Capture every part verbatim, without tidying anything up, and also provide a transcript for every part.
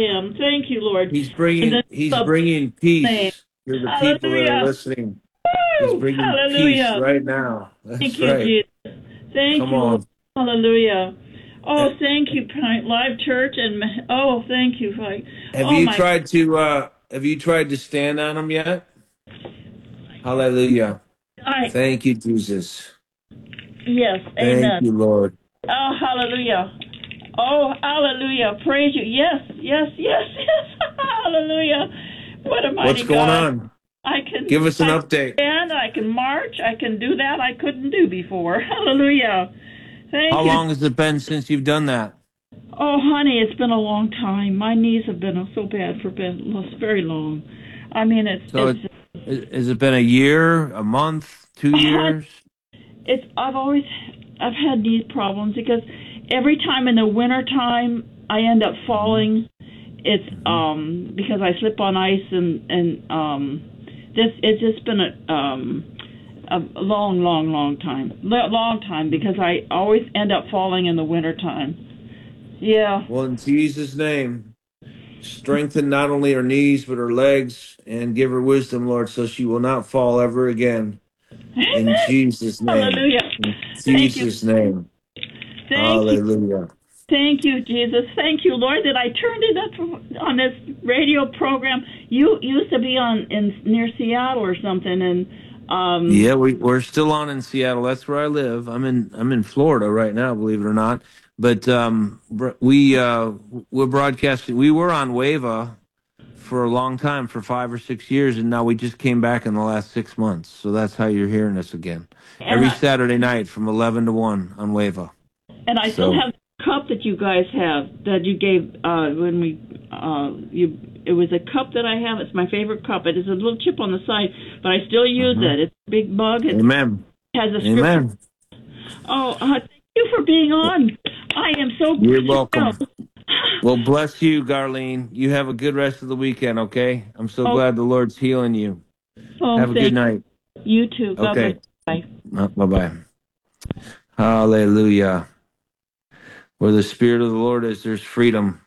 am. Thank you, Lord. He's And then bringing he's the bringing name. peace to the people that are Hallelujah. listening. He's Woo! bringing peace Hallelujah. right now. Thank That's you, right. Jesus. Thank Come you, Lord. on. Hallelujah. Oh, Ha- thank you, Pine Live Church, and oh, thank you, like, Have oh you my, tried to uh have you tried to stand on them yet? Hallelujah. I Thank you, Jesus. yes, Thank amen. you, Lord. Oh, hallelujah. Oh, hallelujah. Praise you. Yes, yes, yes, yes. Hallelujah. What a What's mighty going God. on? I can, Give us an I can update. stand, I can march, I can do that I couldn't do before. Hallelujah. How Thank you. long has it been since you've done that? Oh, honey, it's been a long time. My knees have been so bad for been very long. I mean, it's So it, it's has it been a year, a month, two years? it's. I've always I've had knee problems because every time in the winter time I end up falling. It's Mm-hmm. um because I slip on ice and and um this it's just been a um a long, long, long time, long time because I always end up falling in the winter time. Yeah. Well, in Jesus' name, strengthen not only her knees, but her legs and give her wisdom, Lord, so she will not fall ever again. In Amen. Jesus' name. Hallelujah. In Thank you. Jesus' name. Thank you. Hallelujah. Thank you, Jesus. Thank you, Lord, that I turned it up on this radio program. You used to be on in near Seattle or something, and um, Yeah, we, we're still on in Seattle. That's where I live. I'm in I'm in Florida right now, believe it or not. But um, br- we uh, we're broadcasting. We were on Wava for a long time, for five or six years, and now we just came back in the last six months. So that's how you're hearing us again. and Every I Saturday night from eleven to one on Wava. and I still So have the cup that you guys have that you gave uh, when we uh, you. It was a cup that I have. It's my favorite cup. It is a little chip on the side, but I still use mhm. it. It's a big mug. It Amen. has a scripture. Amen. Oh, uh, thank you for being on. I am so You're welcome. thrilled. Well, bless you, Garlene. You have a good rest of the weekend, okay? I'm so Oh, glad the Lord's healing you. oh, Have a good thank night. you too. God bless Okay. you. Bye. Uh, bye-bye. Hallelujah. Where the Spirit of the Lord is, there's freedom.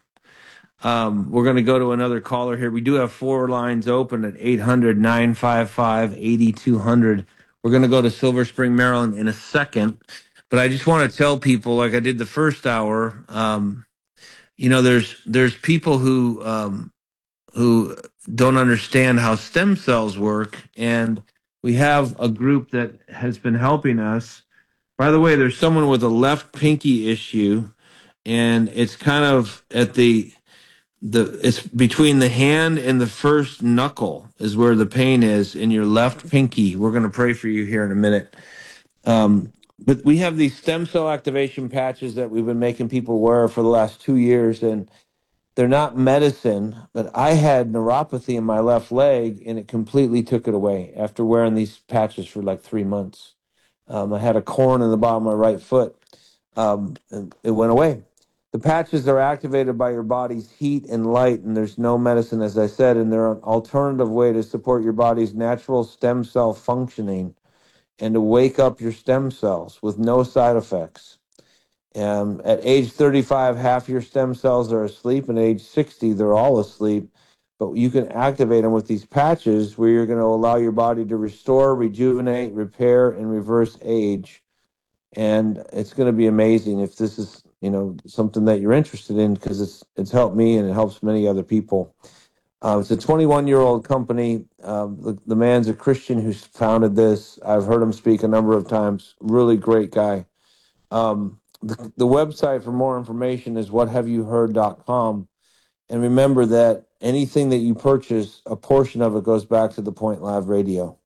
Um, we're going to go to another caller here. We do have four lines open at eight hundred, nine five five, eight two hundred. We're going to go to Silver Spring, Maryland in a second. But I just want to tell people, like I did the first hour, um, you know, there's there's people who um, who don't understand how stem cells work, and we have a group that has been helping us. By the way, there's someone with a left pinky issue, and it's kind of at the the it's between the hand and the first knuckle is where the pain is in your left pinky. We're going to pray for you here in a minute. Um, but we have these stem cell activation patches that we've been making people wear for the last two years, and they're not medicine. But I had neuropathy in my left leg, and it completely took it away after wearing these patches for like three months. Um, I had a corn in the bottom of my right foot. Um, and it went away. The patches are activated by your body's heat and light, and there's no medicine, as I said, and they're an alternative way to support your body's natural stem cell functioning and to wake up your stem cells with no side effects. Um, at age thirty-five, half your stem cells are asleep, and at age sixty, they're all asleep. But you can activate them with these patches where you're going to allow your body to restore, rejuvenate, repair, and reverse age. And it's going to be amazing if this is, you know, something that you're interested in, because it's it's helped me and it helps many other people. Uh, it's a twenty-one year old company. Um, the, the man's a Christian who's founded this. I've heard him speak a number of times. Really great guy. Um, the, the website for more information is what have you heard dot com. And remember that anything that you purchase, a portion of it goes back to the Point Live Radio.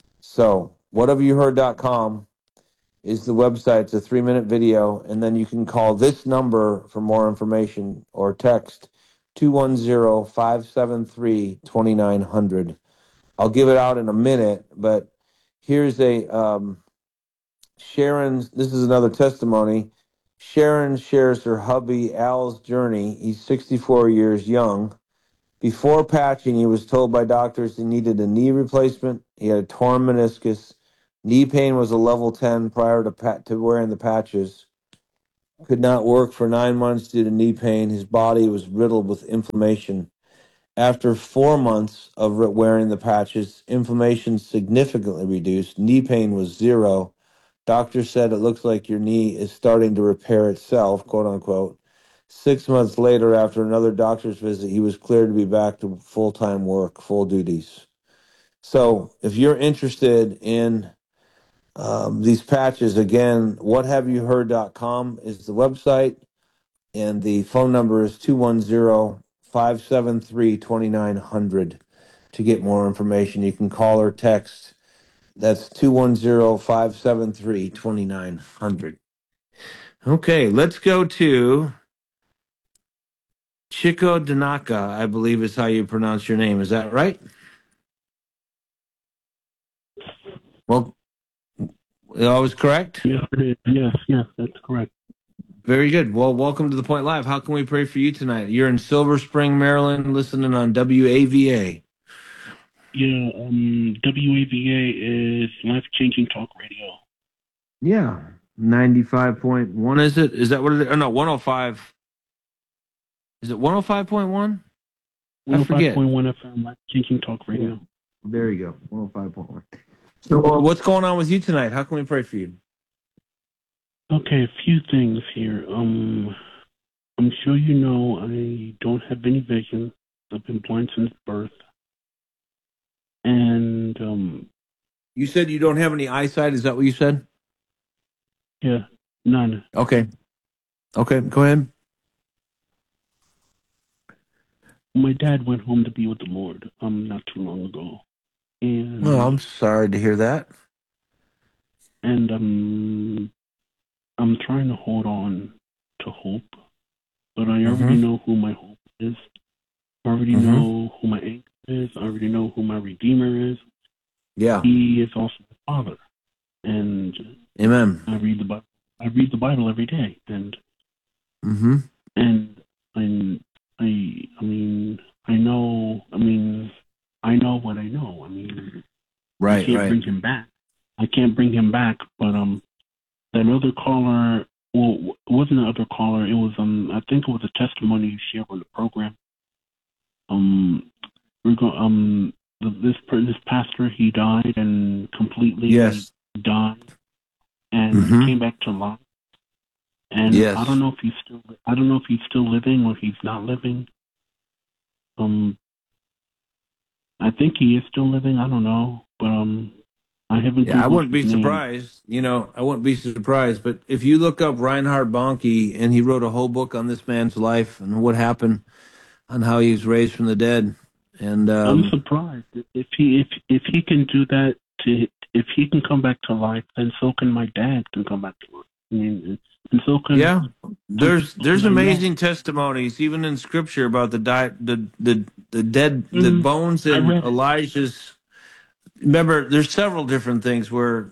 So what have you heard dot com is the website. It's a three minute video. And then you can call this number for more information or text two one zero, five seven three, two nine zero zero. I'll give it out in a minute, but here's a um, Sharon's. This is another testimony. Sharon shares her hubby Al's journey. He's sixty-four years young. Before patching, he was told by doctors he needed a knee replacement. He had a torn meniscus. Knee pain was a level ten prior to pat- to wearing the patches. could not work for nine months due to knee pain. His body was riddled with inflammation. After four months of re- wearing the patches, inflammation significantly reduced. Knee pain was zero. Doctor said it looks like your knee is starting to repair itself, quote unquote. Six months later, after another doctor's visit, he was cleared to be back to full time work, full duties. So, if you're interested in um, these patches, again, what have you heard dot com is the website, and the phone number is two one zero, five seven three, two nine zero zero to get more information. You can call or text. That's two one zero, five seven three, two nine zero zero. Okay, let's go to Chico Danaka, I believe is how you pronounce your name. Is that right? Well, I was correct? Yes, it is. Yes, yes, that's correct. Very good. Well, welcome to The Point Live. How can we pray for you tonight? You're in Silver Spring, Maryland, listening on W A V A. Yeah, um, W A V A is Life Changing Talk Radio. Yeah, ninety-five point one, is it? Is that what it is? Oh, no, one oh five. Is it one oh five point one? I forget. one oh five point one F M, Life Changing Talk Radio. There you go, one oh five point one. So, uh, what's going on with you tonight? How can we pray for you? Okay, a few things here. Um, I'm sure you know I don't have any vision. I've been blind since birth. And, um... You said you don't have any eyesight, is that what you said? Yeah, none. Okay. Okay, go ahead. My dad went home to be with the Lord um not too long ago. And Well, I'm sorry to hear that. And um I'm trying to hold on to hope, but I already mm-hmm. know who my hope is. I already mm-hmm. know who my anchor is. I already know who my Redeemer is. Yeah. He is also the Father. And Amen. I read the Bible. I read the Bible every day, and mm-hmm. and I I I mean I know I mean I know what I know. I mean, right, I can't right. bring him back. I can't bring him back, but um. That other caller, well, it wasn't an other caller. It was, um, I think it was a testimony you shared on the program. Um, we're going, um, this this pastor, he died and completely yes. died, and mm-hmm. he came back to life. And yes. I don't know if he's still, I don't know if he's still living or he's not living. Um, I think he is still living. I don't know, but um. I haven't yeah, I wouldn't be surprised. You know, I wouldn't be surprised. But if you look up Reinhard Bonnke, and he wrote a whole book on this man's life and what happened, on how he was raised from the dead, and um, I'm surprised if he if if he can do that to if he can come back to life, then so can my dad can come back to life. I mean, and so can yeah. There's there's amazing testimonies even in Scripture about the di- the the the dead mm-hmm. the bones in Elijah's. Remember, there's several different things where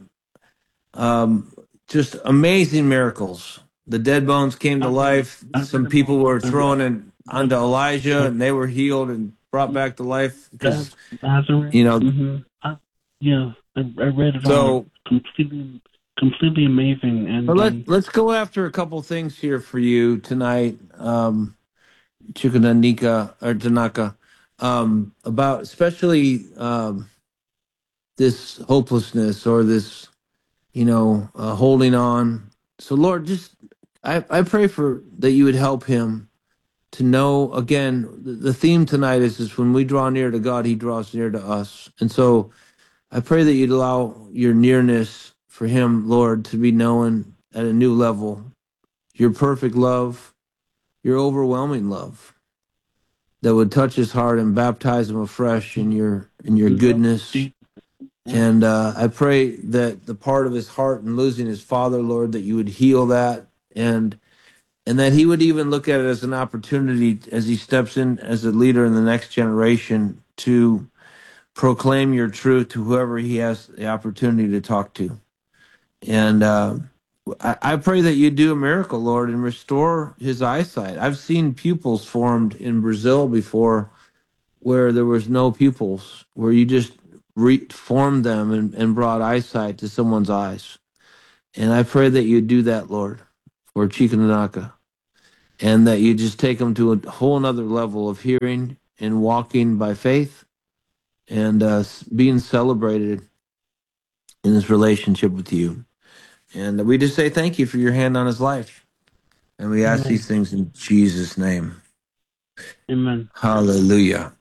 um, just amazing miracles. The dead bones came to life. Some people were thrown in onto Elijah, and they were healed and brought back to life. Because, you know, mm-hmm. I, yeah, I, I read it so, all. Completely, completely amazing. And but let, um, let's go after a couple things here for you tonight, um, Chikunanika or Tanaka, um, about especially. Um, this hopelessness or this, you know, uh, holding on. So Lord, just, I, I pray for that you would help him to know, again, the, the theme tonight is, is when we draw near to God, he draws near to us. And so I pray that you'd allow your nearness for him, Lord, to be known at a new level. Your perfect love, your overwhelming love that would touch his heart and baptize him afresh in your, in your goodness. And uh, I pray that the part of his heart in losing his father, Lord, that you would heal that, and and that he would even look at it as an opportunity as he steps in as a leader in the next generation to proclaim your truth to whoever he has the opportunity to talk to. And uh, I, I pray that you do a miracle, Lord, and restore his eyesight. I've seen pupils formed in Brazil before where there was no pupils, where you just reformed them and, and brought eyesight to someone's eyes. And I pray that you do that, Lord, or Chikanaka, and that you just take them to a whole nother level of hearing and walking by faith and uh, being celebrated in this relationship with you. And we just say thank you for your hand on his life. And we ask Amen. these things in Jesus' name. Amen. Hallelujah.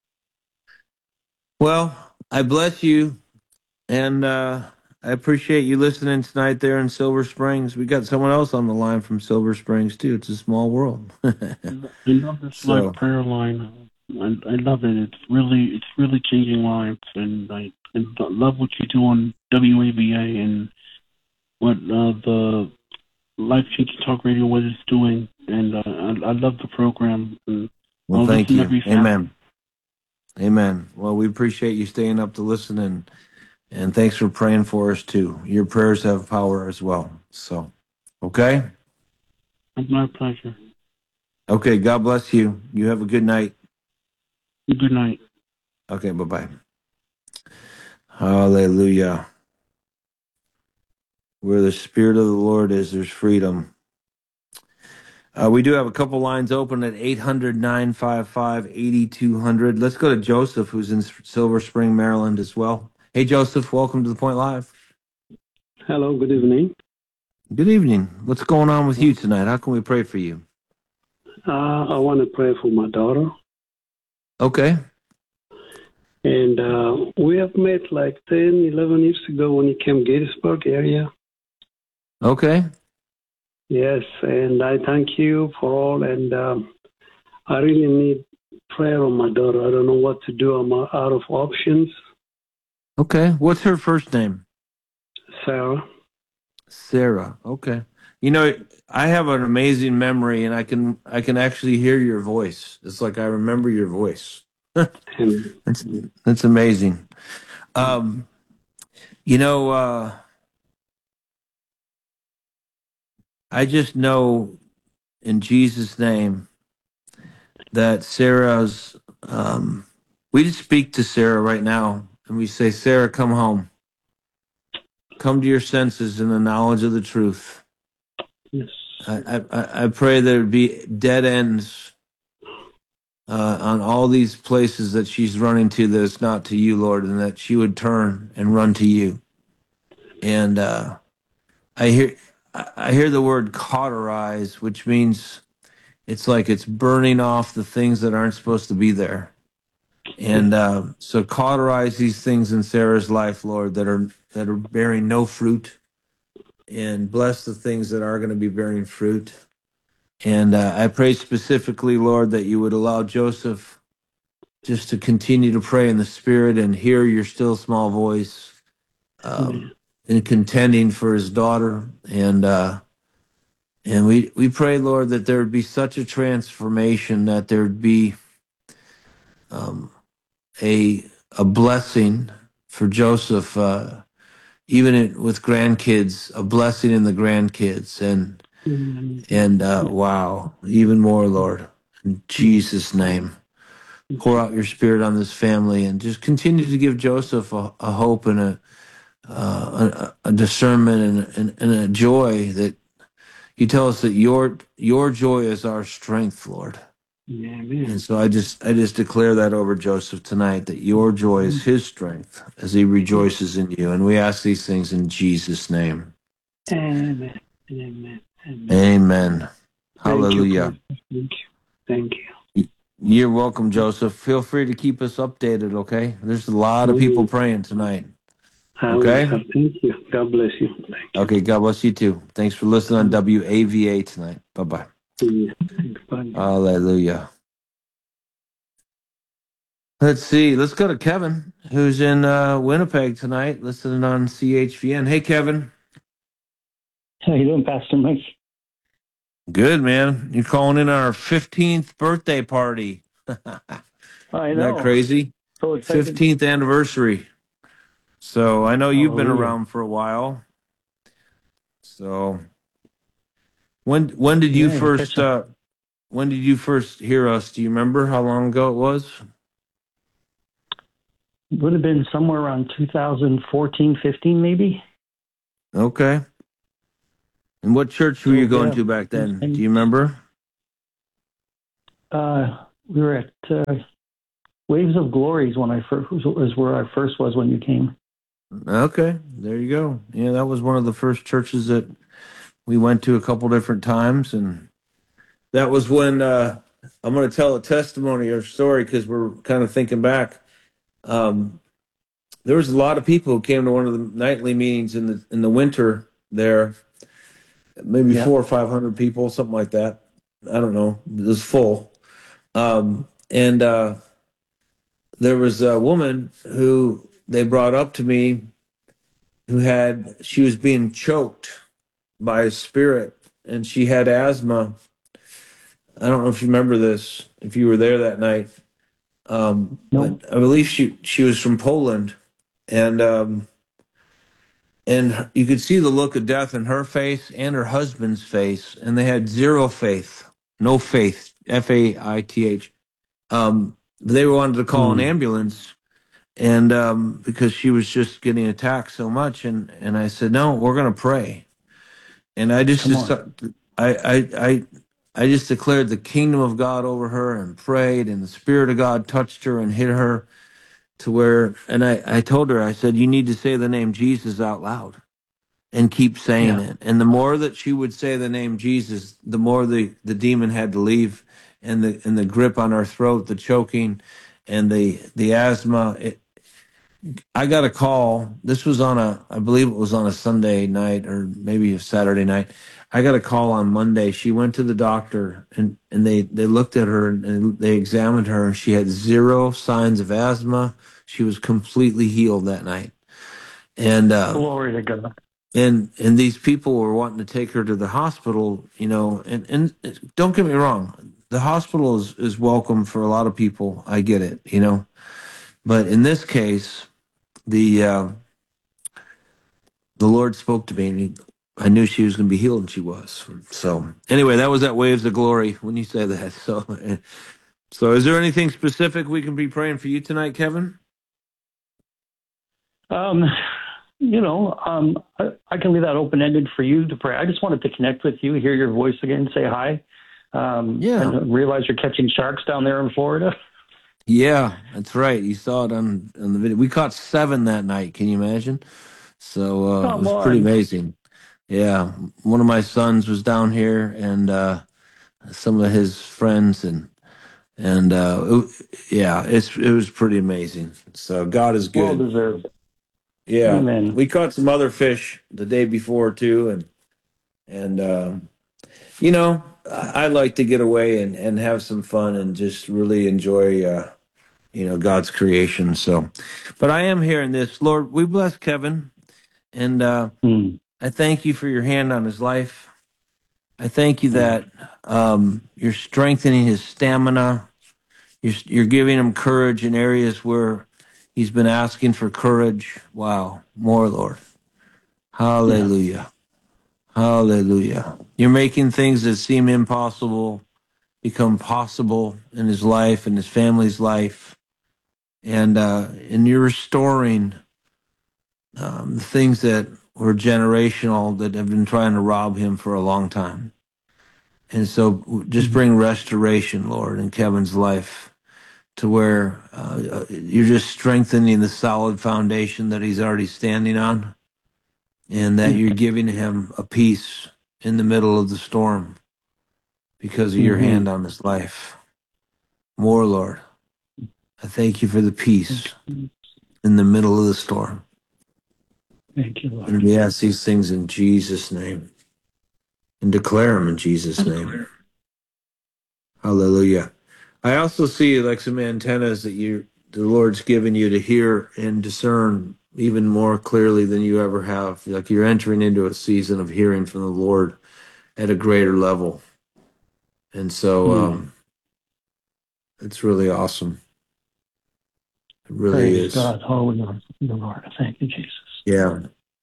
Well, I bless you, and uh, I appreciate you listening tonight there in Silver Springs. We got someone else on the line from Silver Springs, too. It's a small world. I love this So- live prayer line. I, I love it. It's really it's really changing lives, and I, I love what you do on W A V A and what uh, the Life Changing Talk Radio what it's doing. And uh, I, I love the program. And Well, I'll thank listen you. every Saturday. Amen. Amen. Well, we appreciate you staying up to listen, and and thanks for praying for us too. Your prayers have power as well. So, okay? It's my pleasure. Okay, God bless you. You have a good night. Good night. Okay, bye-bye. Hallelujah. Where the Spirit of the Lord is, there's freedom. Uh, we do have a couple lines open at eight hundred, nine five five, eight two zero zero. Let's go to Joseph, who's in Silver Spring, Maryland as well. Hey, Joseph, welcome to The Point Live. Hello, good evening. Good evening. What's going on with you tonight? How can we pray for you? Uh, I want to pray for my daughter. Okay. And uh, we have met like ten, eleven years ago when you came Gettysburg area. Okay. Yes, and I thank you for all. And um, I really need prayer on my daughter. I don't know what to do. I'm out of options. Okay. What's her first name? Sarah. Sarah. Okay. You know, I have an amazing memory, and I can I can actually hear your voice. It's like I remember your voice. And That's that's amazing. Um, you know, uh, I just know in Jesus' name that Sarah's. Um, we just speak to Sarah right now, and we say, Sarah, come home. Come to your senses in the knowledge of the truth. yes. I, I, I pray there would be dead ends uh, on all these places that she's running to that's not to you, Lord, and that she would turn and run to you. And uh, I hear I I hear the word cauterize, which means it's like it's burning off the things that aren't supposed to be there. And uh, so cauterize these things in Sarah's life, Lord, that are that are bearing no fruit, and bless the things that are going to be bearing fruit. And uh, I pray specifically, Lord, that you would allow Joseph just to continue to pray in the Spirit and hear your still small voice um, in contending for his daughter. And uh, and we, we pray, Lord, that there would be such a transformation, that there would be um, a a blessing for Joseph, uh, even in, with grandkids, a blessing in the grandkids. And And uh, wow, even more, Lord, in Jesus' name, pour out your Spirit on this family, and just continue to give Joseph a, a hope and a, uh, a a discernment and, and, and a joy that you tell us that your your joy is our strength, Lord. Amen. And so I just I just declare that over Joseph tonight, that your joy is his strength as he rejoices in you. And we ask these things in Jesus' name. Amen. Amen. Amen. Amen. Thank Hallelujah. you. Thank you. Thank you. You're welcome, Joseph. Feel free to keep us updated, okay? There's a lot of people praying tonight. I Okay? will. Thank you. God bless you. Thank you. Okay, God bless you too. Thanks for listening on W A V A tonight. Bye-bye. Yeah. Thanks. Bye. Hallelujah. Let's see. Let's go to Kevin, who's in uh, Winnipeg tonight, listening on C H V N. Hey, Kevin. How you doing, Pastor Mike? Good, man. You're calling in our fifteenth birthday party. I Isn't know. that crazy? So excited. fifteenth anniversary. So I know you've been Hallelujah. around for a while. So when when did you Yeah, first catch uh, when did you first hear us? Do you remember how long ago it was? It would have been somewhere around two thousand fourteen, fifteen, maybe. Okay. And what church were you going yeah. to back then? And, Do you remember? Uh, we were at uh, Waves of Glories when I first was where I first was when you came. Okay, there you go. Yeah, that was one of the first churches that we went to a couple different times, and that was when uh, I'm going to tell a testimony or story because we're kind of thinking back. Um, there was a lot of people who came to one of the nightly meetings in the in the winter there, maybe Yeah. four or five hundred people, something like that. I don't know. It was full, um, and uh, there was a woman who they brought up to me who had she was being choked by a spirit, and she had asthma. I don't know if you remember this, if you were there that night, um, No. but I believe she she was from Poland, and um, and you could see the look of death in her face and her husband's face, and they had zero faith, no faith, F A I T H. Um, they wanted to call an Mm. ambulance, and um, because she was just getting attacked so much, and and I said, no, we're going to pray, and I just, Come just on. I I I I just declared the kingdom of God over her and prayed, and the Spirit of God touched her and hit her to where, and I, I told her, I said, you need to say the name Jesus out loud and keep saying Yeah. it. And the more that she would say the name Jesus, the more the, the demon had to leave, and the and the grip on her throat, the choking, and the the asthma. It, I got a call. This was on a, I believe it was on a Sunday night or maybe a Saturday night. I got a call on Monday. She went to the doctor, and, and they, they looked at her and they examined her, and she had zero signs of asthma. She was completely healed that night. And, uh, Glory to God. and, and these people were wanting to take her to the hospital, you know, and, and don't get me wrong. The hospital is, is welcome for a lot of people. I get it, you know, but in this case, the, uh, the Lord spoke to me, and he, I knew she was going to be healed, and she was. So anyway, that was that Waves of Glory when you say that. So, so is there anything specific we can be praying for you tonight, Kevin? Um, you know, um, I, I can leave that open ended for you to pray. I just wanted to connect with you, hear your voice again, say hi. Um, Yeah. and realize you're catching sharks down there in Florida. Yeah, that's right. You saw it on, on the video. We caught seven that night. Can you imagine? So uh, it Come was pretty on. amazing. Yeah, one of my sons was down here, and uh, some of his friends, and and uh, it, yeah, it's it was pretty amazing. So God is Well good. deserved. Yeah, Amen. we caught some other fish the day before too, and and um, you know, I, I like to get away and, and have some fun and just really enjoy, uh, you know, God's creation. So, but I am hearing this, Lord. We bless Kevin, and uh, Mm. I thank you for your hand on his life. I thank you Yeah. that um, you're strengthening his stamina. You're, you're giving him courage in areas where he's been asking for courage. Wow, more, Lord. Yeah. Hallelujah. Hallelujah. You're making things that seem impossible become possible in his life and his family's life. And uh, and you're restoring um, the things that were generational that have been trying to rob him for a long time. And so just Mm. bring restoration, Lord, in Kevin's life to where uh, you're just strengthening the solid foundation that he's already standing on, and that Yeah. you're giving him a peace in the middle of the storm because of your Mm-hmm. hand on his life. More, Lord. I thank you for the peace in the middle of the storm. Thank you, Lord. And we ask these things in Jesus' name and declare them in Jesus' name. Hallelujah. I also see like some antennas that you, the Lord's given you to hear and discern even more clearly than you ever have. Like you're entering into a season of hearing from the Lord at a greater level. And so Mm. um, it's really awesome. It really Praise is. God. Hallelujah, Lord. Thank you, Jesus. Yeah.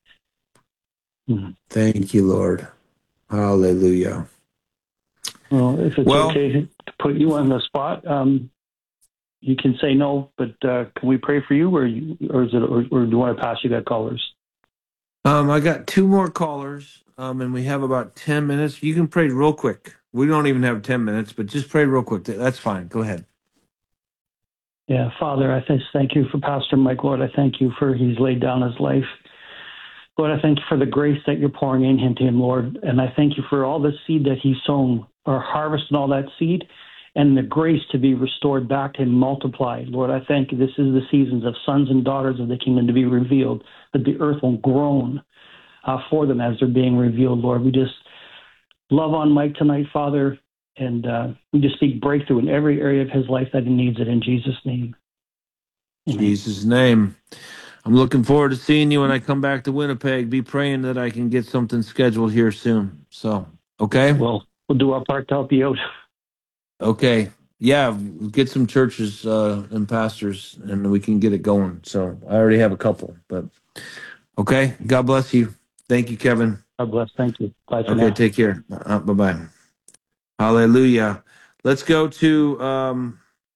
Mm. Thank you, Lord. Hallelujah. Well, if it's Well, okay to put you on the spot, um, you can say no, but uh, can we pray for you, or you, or is it, or, or do you want to pass you that callers? Um, I got two more callers, um, and we have about ten minutes. You can pray real quick. We don't even have ten minutes, but just pray real quick. That's fine. Go ahead. Yeah, Father, I just thank you for Pastor Mike, Lord. I thank you for he's laid down his life. Lord, I thank you for the grace that you're pouring in into him, Lord. And I thank you for all the seed that he's sown, or harvested all that seed, and the grace to be restored back to him, multiplied. Lord, I thank you. This is the seasons of sons and daughters of the kingdom to be revealed, that the earth will groan uh, for them as they're being revealed, Lord. We just love on Mike tonight, Father, and uh, we just speak breakthrough in every area of his life that he needs it, in Jesus' name. In Jesus' name. I'm looking forward to seeing you when I come back to Winnipeg. Be praying that I can get something scheduled here soon. So, okay? Well, we'll do our part to help you out. Okay. Yeah, get some churches uh, and pastors, and we can get it going. So I already have a couple, but okay. God bless you. Thank you, Kevin. God bless. Thank you. Bye for Okay, now. take care. Uh, bye-bye. Hallelujah. Let's go to um,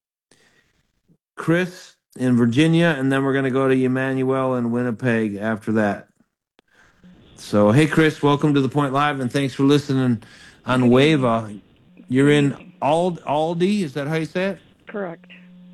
Chris in Virginia, and then we're going to go to Emmanuel in Winnipeg after that. So, hey, Chris, welcome to The Point Live, and thanks for listening on Good Wava. evening. You're Good in evening. Ald Aldi, is that how you say it? Correct.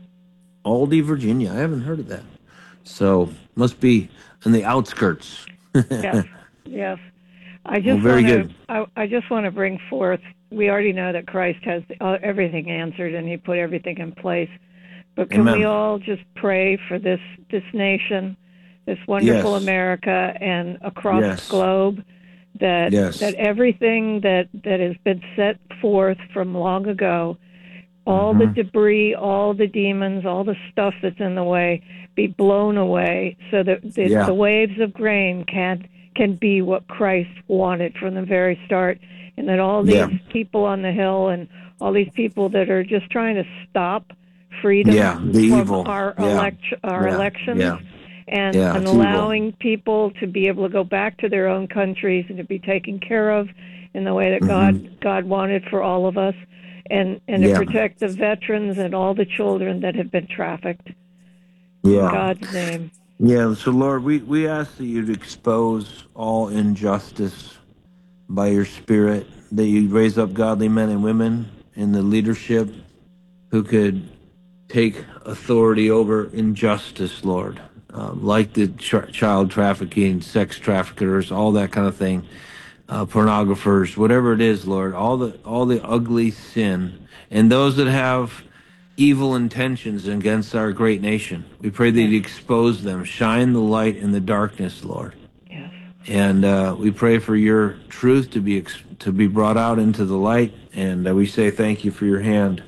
Aldi, Virginia. I haven't heard of that. So, must be in the outskirts. Yes. Yes. I Well, just very want to. good. I, I just want to bring forth. We already know that Christ has uh, everything answered, and He put everything in place. But can we Amen. all just pray for this this nation, this wonderful Yes. America, and across Yes. the globe, that Yes. that everything that that has been set forth from long ago, all the Mhm. debris, all the demons, all the stuff that's in the way, be blown away, so that the, Yeah. the waves of grain can can be what Christ wanted from the very start, and that all these Yeah. people on the Hill and all these people that are just trying to stop freedom Yeah. The from evil. our Yeah. elect our Yeah. elections, Yeah. and, Yeah. and It's evil. allowing people to be able to go back to their own countries and to be taken care of in the way that Mhm. God God wanted for all of us, and, and Yeah. to protect the veterans and all the children that have been trafficked. Yeah. In God's name. Yeah. So, Lord, we, we ask that you'd expose all injustice by your Spirit, that you raise up godly men and women in the leadership who could take authority over injustice, Lord, um, like the ch- child trafficking, sex traffickers, all that kind of thing, uh, pornographers, whatever it is, Lord, all the all the ugly sin, and those that have evil intentions against our great nation. We pray that you expose them, shine the light in the darkness, Lord. Yes. And uh, we pray for your truth to be ex- to be brought out into the light, and uh, we say thank you for your hand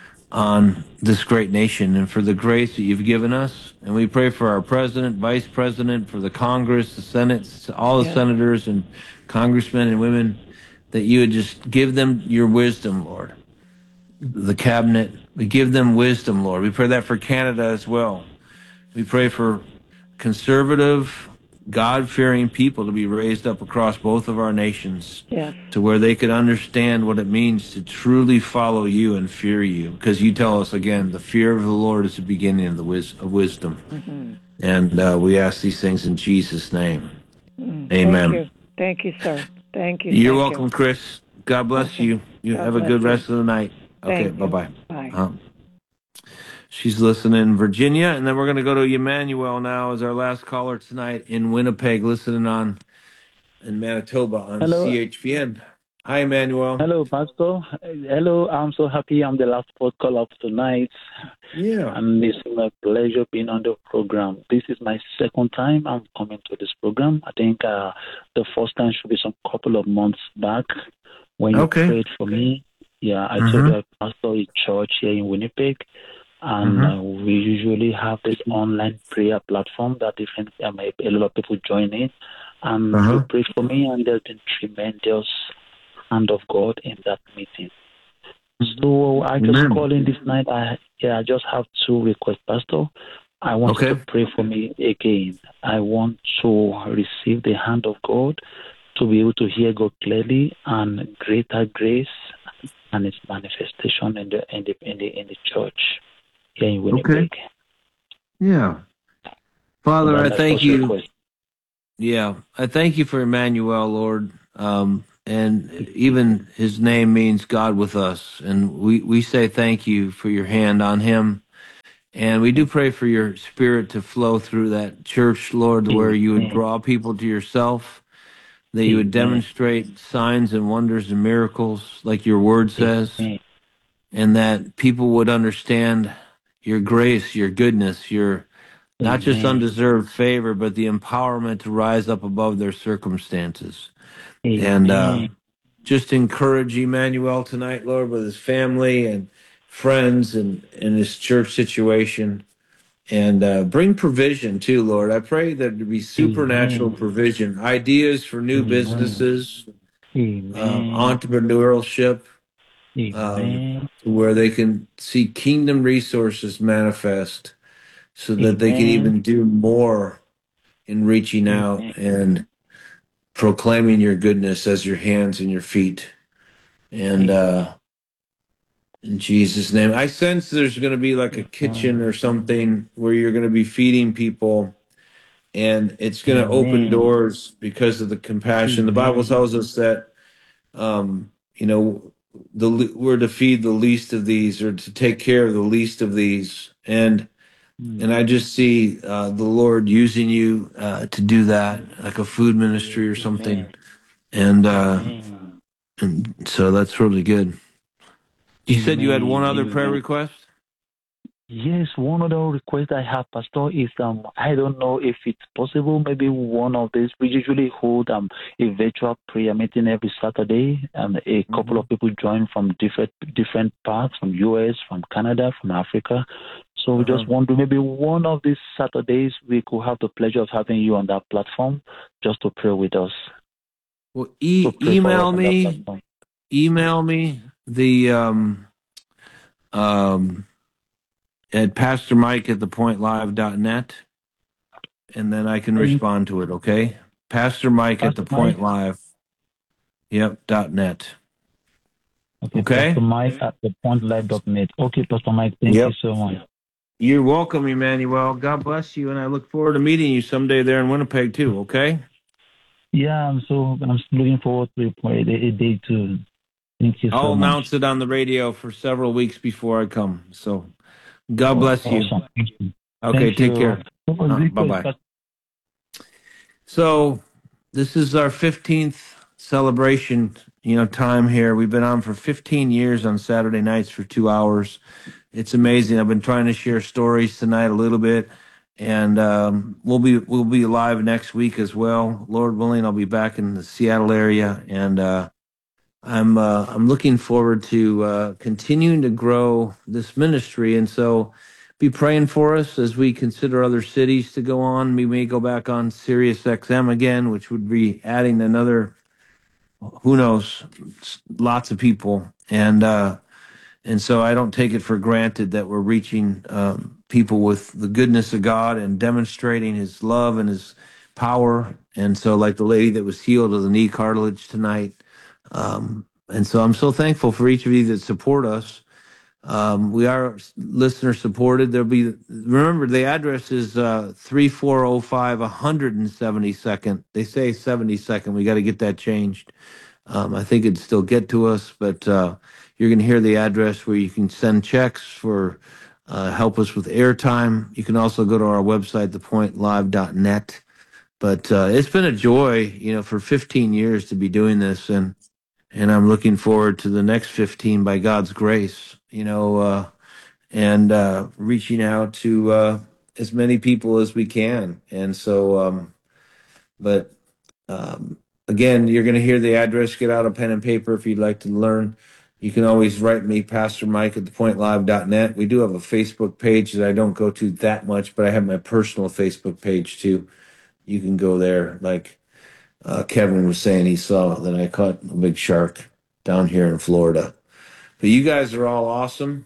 on this great nation and for the grace that you've given us. And we pray for our president, vice president, for the Congress, the Senate, all the Yes. senators and congressmen and women, that you would just give them your wisdom, Lord. The cabinet, we give them wisdom, Lord. We pray that for Canada as well. We pray for conservative, God-fearing people to be raised up across both of our nations, Yes. to where they could understand what it means to truly follow you and fear you. Because you tell us again, the fear of the Lord is the beginning of the wis- of wisdom. Mm-hmm. And uh, we ask these things in Jesus' name. Mm. Amen. Thank you. Thank you, sir. Thank you. You're Thank welcome, you. Chris. God bless Okay. you. You God have a bless good you. rest of the night. Okay, Thank you. bye-bye. Bye. Um, she's listening in Virginia, and then we're going to go to Emmanuel now as our last caller tonight in Winnipeg, listening on in Manitoba on Hello, C H P N. Hi, Emmanuel. hello, Pastor. Hello, I'm so happy I'm the last pod call of tonight, Yeah. and it's my pleasure being on the program. This is my second time I'm coming to this program. I think uh, the first time should be some couple of months back when you Okay. prayed for me. Yeah, I Mhm. told you I pastor a church here in Winnipeg, and Mhm. uh, we usually have this online prayer platform that different um, a lot of people join in, and Uh-huh. you prayed for me, and there's been tremendous hand of God in that meeting. So I just Amen. call in this night. I yeah, I just have two requests, Pastor. I want you Okay. to pray for me again. I want to receive the hand of God, to be able to hear God clearly, and greater grace and its manifestation in the in the in the in the church here in Winnipeg. Okay. Yeah. So Father, that's I my thank first you. request. Yeah, I thank you for Emmanuel, Lord. Um, and even his name means God with us. And we, we say thank you for your hand on him. And we do pray for your spirit to flow through that church, Lord, where you would Amen. draw people to yourself, that you would Amen. demonstrate signs and wonders and miracles like your word says, Amen. and that people would understand your grace, your goodness, your not just Amen. undeserved favor, but the empowerment to rise up above their circumstances. And uh, Amen. just encourage Emmanuel tonight, Lord, with his family and friends and, and his church situation. And uh, bring provision too, Lord. I pray that there be supernatural Amen. provision, ideas for new Amen. businesses, uh, Amen. entrepreneurship, um, Amen. where they can see kingdom resources manifest so that they can Amen. even do more in reaching out Amen. and proclaiming your goodness as your hands and your feet. And uh, in Jesus' name, I sense there's going to be like a kitchen or something where you're going to be feeding people, and it's going to open Amen. doors because of the compassion. The Bible Amen. tells us that, um, you know, the we're to feed the least of these, or to take care of the least of these, and and I just see uh, the Lord using you uh, to do that, like a food ministry or something. Amen. And uh, Amen. and so that's really good. You said you had one Amen. other prayer Amen. request? Yes, one other request I have, Pastor, is um I don't know if it's possible. Maybe one of these. We usually hold um a virtual prayer meeting every Saturday, and a couple of people join from different different parts, from U S, from Canada, from Africa. So we Uh-huh. just want to maybe one of these Saturdays we could have the pleasure of having you on that platform just to pray with us. Well, To e- pray for us email on that me, platform. email me the um um at Pastor Mike at the point live dot net, and then I can Thank respond to it. Okay, Pastor Mike at the Pastor Mike. point live, yep, dot net. Okay, Okay. Pastor Mike at the point live dot net. Okay, Pastor Mike, thank you Yep. so much. You're welcome, Emmanuel. God bless you, and I look forward to meeting you someday there in Winnipeg too. Okay. Yeah, I'm so I'm looking forward to it for a day, a day too. Thank you I'll so much. announce it on the radio for several weeks before I come. So God Oh, bless you. awesome. Thank you. Okay, Thank take you. care. Uh, bye bye. So this is our fifteenth celebration, you know, time here. We've been on for fifteen years on Saturday nights for two hours. It's amazing. I've been trying to share stories tonight a little bit, and um, we'll be we'll be live next week as well. Lord willing, I'll be back in the Seattle area, and uh, I'm uh, I'm looking forward to uh, continuing to grow this ministry. And so, be praying for us as we consider other cities to go on. We may go back on Sirius X M again, which would be adding another, who knows, lots of people. And uh, and so I don't take it for granted that we're reaching um, people with the goodness of God and demonstrating His love and His power. And so, like the lady that was healed of the knee cartilage tonight. Um, and so I'm so thankful for each of you that support us. Um, we are listener supported. There'll be, remember, the address is uh, three four zero five one seventy-second. They say seventy-second. We got to get that changed. Um, I think it'd still get to us, but uh, you're going to hear the address where you can send checks for uh, help us with airtime. You can also go to our website, the point live dot net. But uh, it's been a joy, you know, for fifteen years to be doing this, and and I'm looking forward to the next fifteen by God's grace, you know, uh, and uh, reaching out to uh, as many people as we can. And so, um, but um, again, you're going to hear the address. Get out a pen and paper if you'd like to learn. You can always write me, Pastor Mike at the point live dot net. We do have a Facebook page that I don't go to that much, but I have my personal Facebook page too. You can go there. Like uh, Kevin was saying, he saw that I caught a big shark down here in Florida. But you guys are all awesome,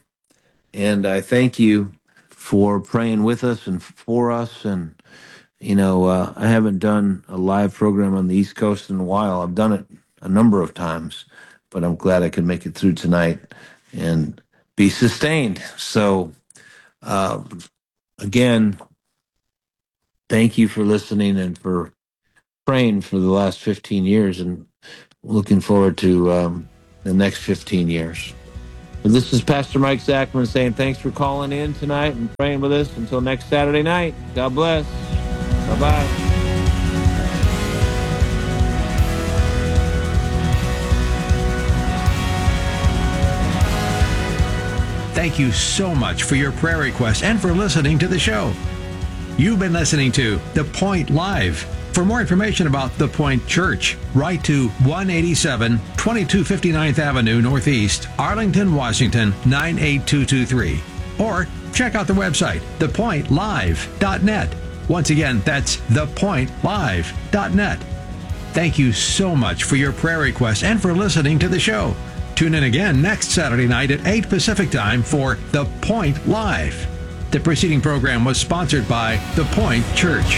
and I thank you for praying with us and for us. And you know, uh, I haven't done a live program on the East Coast in a while. I've done it a number of times, but I'm glad I could make it through tonight and be sustained. So, um, again, thank you for listening and for praying for the last fifteen years and looking forward to um, the next fifteen years. But this is Pastor Mike Zachman saying thanks for calling in tonight and praying with us. Until next Saturday night, God bless. Bye-bye. Thank you so much for your prayer requests and for listening to the show. You've been listening to The Point Live. For more information about The Point Church, write to one eighty-seven twenty-two fifty-ninth Avenue Northeast, Arlington, Washington, nine eight two two three. Or check out the website, the point live dot net. Once again, that's the point live dot net. Thank you so much for your prayer requests and for listening to the show. Tune in again next Saturday night at eight Pacific Time for The Point Live. The preceding program was sponsored by The Point Church.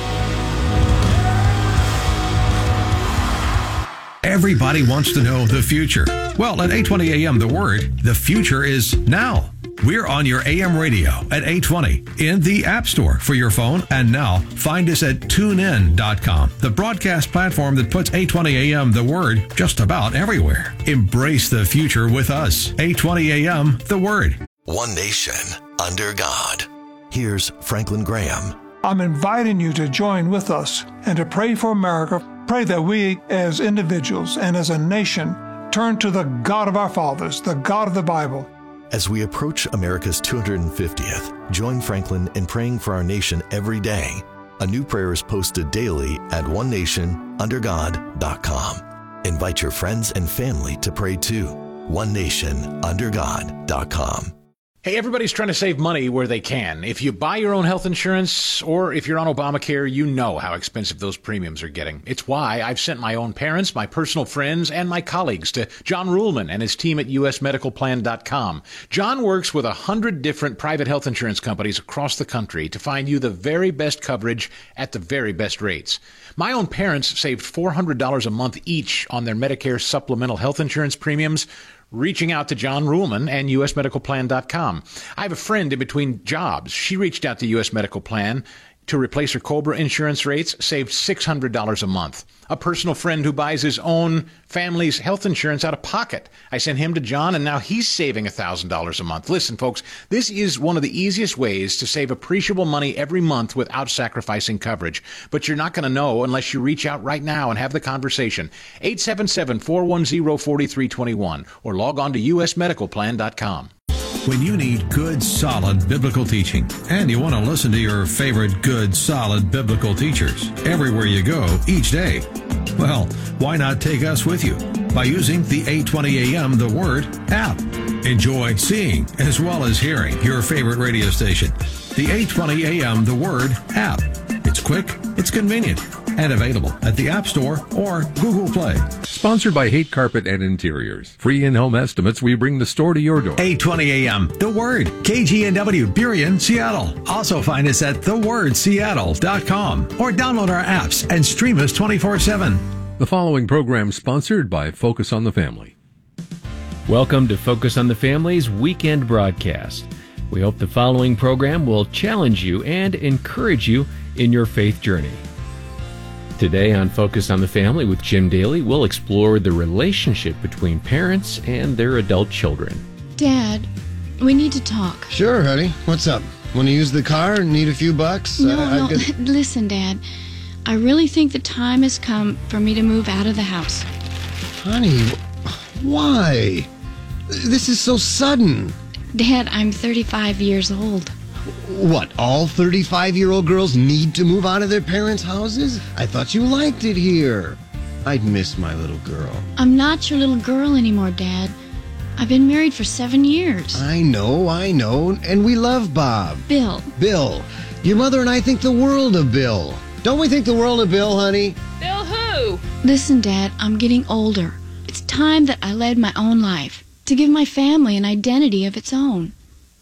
Everybody wants to know the future. Well, at eight twenty a.m. The Word, the future is now. We're on your A M radio at eight twenty in the App Store for your phone. And now, find us at tune in dot com, the broadcast platform that puts eight twenty a.m. The Word just about everywhere. Embrace the future with us. eight twenty a.m. The Word. One nation under God. Here's Franklin Graham. I'm inviting you to join with us and to pray for America. Pray that we as individuals and as a nation turn to the God of our fathers, the God of the Bible. As we approach America's two hundred fiftieth, join Franklin in praying for our nation every day. A new prayer is posted daily at one nation under god dot com. Invite your friends and family to pray too. one nation under god dot com. Hey, everybody's trying to save money where they can. If you buy your own health insurance or if you're on Obamacare, you know how expensive those premiums are getting. It's why I've sent my own parents, my personal friends, and my colleagues to John Ruhlman and his team at U S medical plan dot com. John works with a hundred different private health insurance companies across the country to find you the very best coverage at the very best rates. My own parents saved four hundred dollars a month each on their Medicare supplemental health insurance premiums, reaching out to John Ruhlman and U S medical plan dot com. I have a friend in between jobs. She reached out to U S Medical Plan to replace her COBRA insurance rates, saved six hundred dollars a month. A personal friend who buys his own family's health insurance out of pocket. I sent him to John, and now he's saving one thousand dollars a month. Listen, folks, this is one of the easiest ways to save appreciable money every month without sacrificing coverage. But you're not going to know unless you reach out right now and have the conversation. eight seven seven, four one zero, four three two one or log on to U S medical plan dot com. When you need good, solid biblical teaching, and you want to listen to your favorite good, solid biblical teachers everywhere you go each day, well, why not take us with you by using the eight twenty a.m. The Word app? Enjoy seeing as well as hearing your favorite radio station. The eight twenty a.m. The Word app. It's quick, it's convenient, and available at the App Store or Google Play. Sponsored by Hate Carpet and Interiors. Free in-home estimates, we bring the store to your door. eight twenty a.m. The Word. K G N W, Burien, Seattle. Also find us at the word seattle dot com or download our apps and stream us twenty-four seven. The following program sponsored by Focus on the Family. Welcome to Focus on the Family's weekend broadcast. We hope the following program will challenge you and encourage you in your faith journey. Today on Focus on the Family with Jim Daly, we'll explore the relationship between parents and their adult children. Dad, we need to talk. Sure, honey. What's up? Want to use the car and need a few bucks? No, I, no, get... listen, Dad. I really think the time has come for me to move out of the house. Honey, why? This is so sudden. Dad, I'm thirty-five years old. What, all thirty-five-year-old girls need to move out of their parents' houses? I thought you liked it here. I'd miss my little girl. I'm not your little girl anymore, Dad. I've been married for seven years. I know, I know, and we love Bob. Bill. Bill. Your mother and I think the world of Bill. Don't we think the world of Bill, honey? Bill who? Listen, Dad, I'm getting older. It's time that I led my own life, to give my family an identity of its own.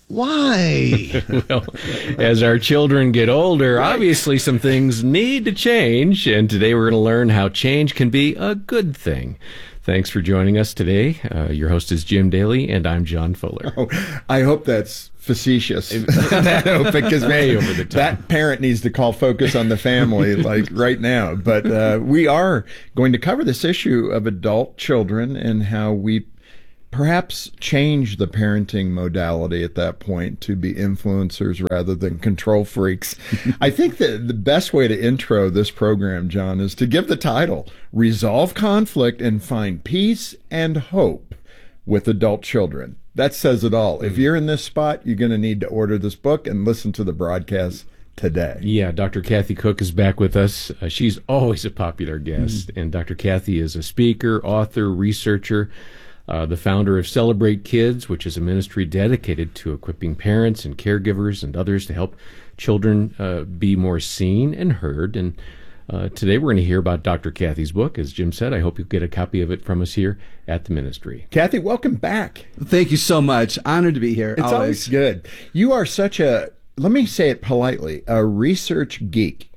Why? Well, as our children get older, right, obviously some things need to change, and today we're going to learn how change can be a good thing. Thanks for joining us today. Uh, your host is Jim Daly, and I'm John Fuller. Oh, I hope that's facetious. that, because way over the top. That parent needs to call Focus on the Family like right now. But uh, we are going to cover this issue of adult children and how we perhaps change the parenting modality at that point to be influencers rather than control freaks. I think that the best way to intro this program, John, is to give the title, Resolve Conflict and Find Peace and Hope with Adult Children. That says it all. If you're in this spot, you're going to need to order this book and listen to the broadcast today. Yeah, Doctor Kathy Cook is back with us. Uh, she's always a popular guest, mm. and Doctor Kathy is a speaker, author, researcher, Uh, the founder of Celebrate Kids, which is a ministry dedicated to equipping parents and caregivers and others to help children uh, be more seen and heard. And uh, today we're going to hear about Doctor Kathy's book. As Jim said, I hope you'll get a copy of it from us here at the ministry. Kathy, welcome back. Thank you so much. Honored to be here. It's always, always good. You are such a, let me say it politely, a research geek.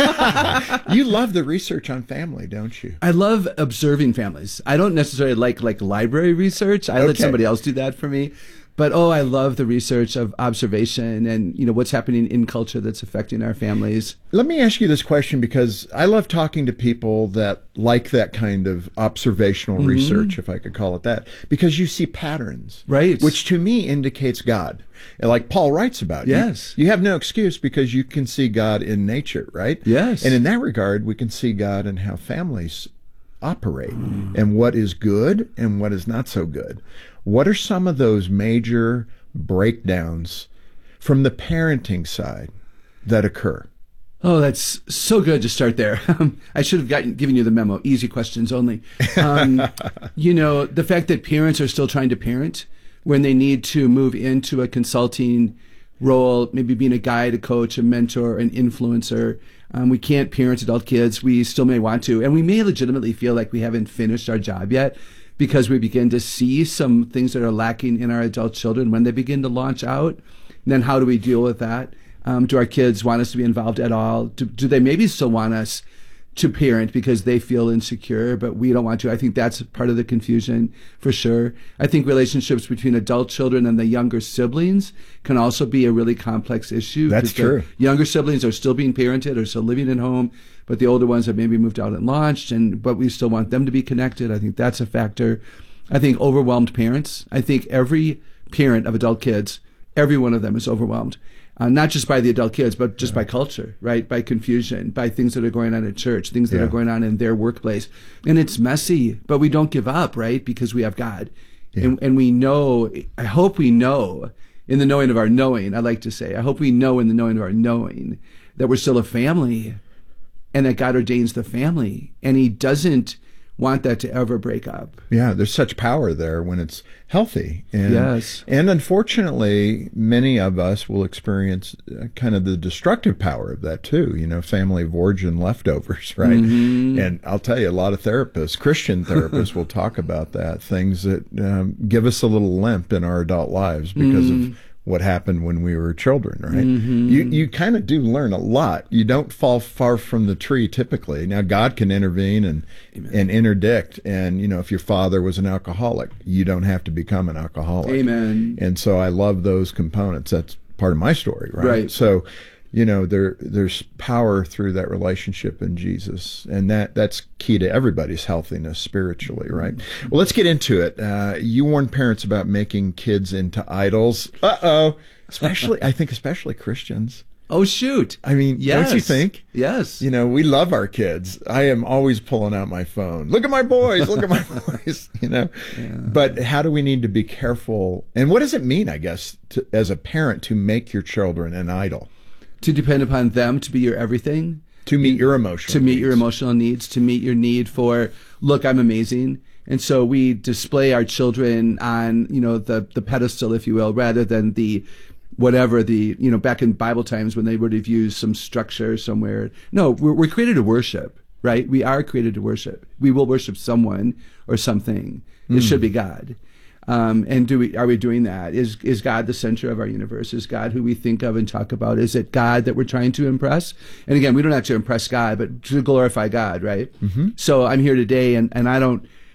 You love the research on family, don't you? I love observing families. I don't necessarily like like library research. I okay. let somebody else do that for me. But oh, I love the research of observation and, you know, what's happening in culture that's affecting our families. Let me ask you this question, because I love talking to people that like that kind of observational mm-hmm. research, if I could call it that, because you see patterns, right? Which to me indicates God. Like Paul writes about. Yes. You, you have no excuse because you can see God in nature, right? Yes. And in that regard, we can see God in how families operate mm. and what is good and what is not so good. What are some of those major breakdowns from the parenting side that occur? Oh, that's so good to start there. I should have gotten, given you the memo. Easy questions only. Um, you know, the fact that parents are still trying to parent when they need to move into a consulting role, maybe being a guide, a coach, a mentor, an influencer. Um, we can't parent adult kids. We still may want to. And we may legitimately feel like we haven't finished our job yet, because we begin to see some things that are lacking in our adult children when they begin to launch out. And then how do we deal with that? Um, do our kids want us to be involved at all? Do, do they maybe still want us to parent because they feel insecure, but we don't want to? I think that's part of the confusion for sure. I think relationships between adult children and the younger siblings can also be a really complex issue. That's true. Younger siblings are still being parented or still living at home, but the older ones have maybe moved out and launched, and but we still want them to be connected. I think that's a factor. I think overwhelmed parents. I think every parent of adult kids, every one of them is overwhelmed. Uh, not just by the adult kids, but just yeah. by culture, right? By confusion, by things that are going on at church, things that yeah. are going on in their workplace. And it's messy, but we don't give up, right? Because we have God. Yeah. And, and we know, I hope we know, in the knowing of our knowing, I like to say, I hope we know in the knowing of our knowing that we're still a family and that God ordains the family. And he doesn't want that to ever break up. Yeah, there's such power there when it's healthy. And, yes. And unfortunately, many of us will experience kind of the destructive power of that too, you know, family of origin leftovers, right? Mm-hmm. And I'll tell you, a lot of therapists, Christian therapists will talk about that, things that um, give us a little limp in our adult lives because mm-hmm. of what happened when we were children, right? Mm-hmm. You you kind of do learn a lot. You don't fall far from the tree typically. Now God can intervene and Amen. and interdict. And you know, if your father was an alcoholic, you don't have to become an alcoholic. Amen. And so I love those components. That's part of my story, right? Right. So, you know, there there's power through that relationship in Jesus, and that that's key to everybody's healthiness spiritually, right? Well, let's get into it. Uh, you warn parents about making kids into idols. Uh-oh. Especially, I think especially Christians. Oh, shoot. I mean, yes. Don't you think? Yes. You know, we love our kids. I am always pulling out my phone. Look at my boys. Look at my boys, you know. Yeah. But how do we need to be careful? And what does it mean, I guess, to, as a parent, to make your children an idol? To depend upon them to be your everything. To meet your emotional To meet needs. your emotional needs, to meet your need for, look, I'm amazing. And so we display our children on, you know, the, the pedestal, if you will, rather than the whatever the, you know, back in Bible times when they would have used some structure somewhere. No, we're, we're created to worship, right? We are created to worship. We will worship someone or something. It mm. should be God. Um, and do we, are we doing that? Is, is God the center of our universe? Is God who we think of and talk about? Is it God that we're trying to impress? And again, we don't have to impress God, but to glorify God, right? Mm-hmm. So I'm here today and, and I don't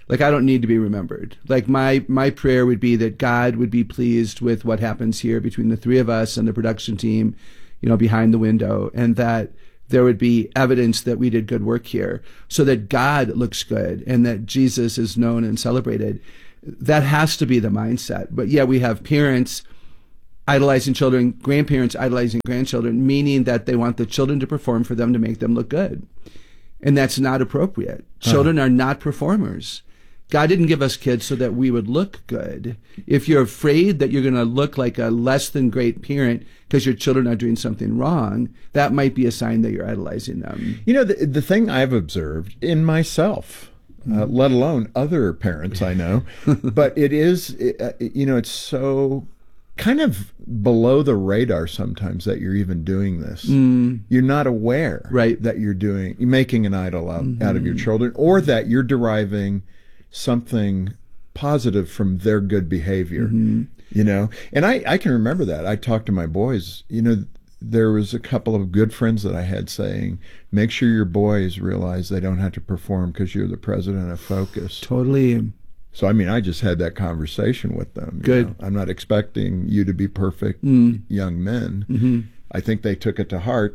Like, I don't need to be remembered. Like, my, my prayer would be that God would be pleased with what happens here between the three of us and the production team, you know, behind the window, and that there would be evidence that we did good work here so that God looks good and that Jesus is known and celebrated. That has to be the mindset. But yeah, we have parents idolizing children, grandparents idolizing grandchildren, meaning that they want the children to perform for them to make them look good. And that's not appropriate. Children uh-huh. are not performers. God didn't give us kids so that we would look good. If you're afraid that you're going to look like a less than great parent because your children are doing something wrong, that might be a sign that you're idolizing them. You know, the, the thing I've observed in myself, uh, let alone other parents I know, but it is, uh, you know, it's so kind of below the radar sometimes that you're even doing this. Mm. You're not aware right. that you're doing, you're making an idol out, mm-hmm. out of your children, or that you're deriving something positive from their good behavior, mm-hmm. you know? And I, I can remember that. I talked to my boys, you know, there was a couple of good friends that I had saying, make sure your boys realize they don't have to perform because you're the president of Focus. Totally. So, I mean, I just had that conversation with them. Good. You know? I'm not expecting you to be perfect mm. young men. Mm-hmm. I think they took it to heart.